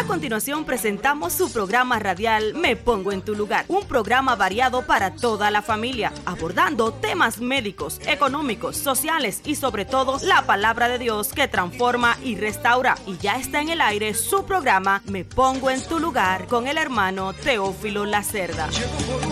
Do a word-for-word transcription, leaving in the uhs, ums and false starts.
continuación presentamos su programa radial Me Pongo en tu Lugar, un programa variado para toda la familia, abordando temas médicos, económicos, sociales y sobre todo la palabra de Dios que transforma y restaura. Y ya está en el aire su programa Me Pongo en tu Lugar con el hermano Teófilo Lacerda. Llevo por